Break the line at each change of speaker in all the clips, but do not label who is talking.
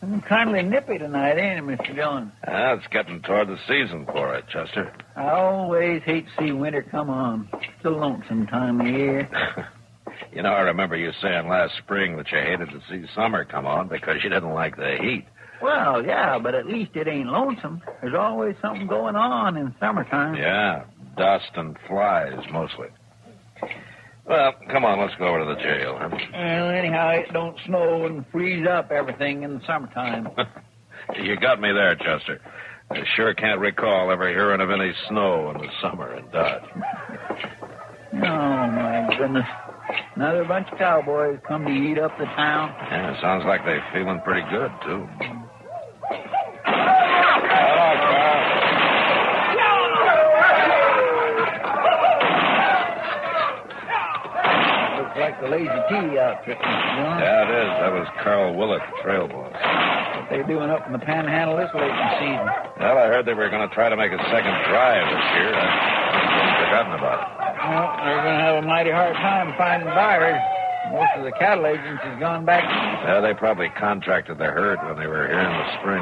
Kindly nippy tonight, ain't it, Mr. Dillon?
It's getting toward the season for it, Chester.
I always hate to see winter come on. It's a lonesome time of year.
You know, I remember you saying last spring that you hated to see summer come on because you didn't like the heat.
Well, yeah, but at least it ain't lonesome. There's always something going on in summertime.
Yeah, dust and flies, mostly. Well, come on, let's go over to the jail. Huh?
Well, anyhow, it don't snow and freeze up everything in the summertime.
You got me there, Chester. I sure can't recall ever hearing of any snow in the summer in Dodge.
Oh, my goodness. Another bunch of cowboys come to eat up the town.
Yeah, it sounds like they're feeling pretty good, too.
Looks like the Lazy T outfit, Mr. Dillon.
Yeah, it is. That was Carl Willett, the trail boss.
What they doing up in the Panhandle this late in the season?
Well, I heard they were going to try to make a second drive this year. I've forgotten about it.
Well, they're going to have a mighty hard time finding buyers. Most of the cattle agents has gone back east.
Yeah, they probably contracted the herd when they were here in the spring.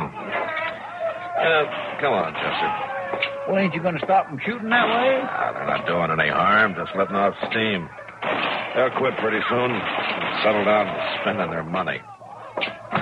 Come on, Chester.
Well, ain't you going to stop them shooting that way?
They're not doing any harm, just letting off steam. They'll quit pretty soon and settle down to spending their money.